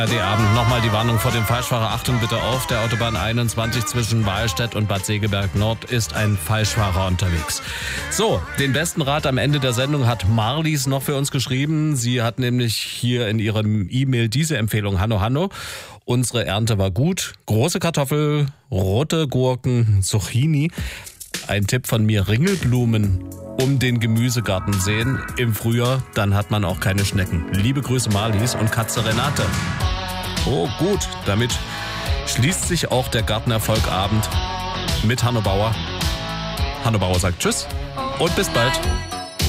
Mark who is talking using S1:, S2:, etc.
S1: ARD-Abend. Nochmal die Warnung vor dem Falschfahrer. Achtung bitte auf, der Autobahn 21 zwischen Wahlstedt und Bad Segeberg Nord ist ein Falschfahrer unterwegs. So, den besten Rat am Ende der Sendung hat Marlies noch für uns geschrieben. Sie hat nämlich hier in ihrem E-Mail diese Empfehlung. Hanno, unsere Ernte war gut. Große Kartoffel, rote Gurken, Zucchini. Ein Tipp von mir, Ringelblumen um den Gemüsegarten sehen im Frühjahr, dann hat man auch keine Schnecken. Liebe Grüße Marlies und Katze Renate. Oh gut, damit schließt sich auch der Gartenerfolgabend mit Hanno Bauer. Hanno Bauer sagt Tschüss und bis bald.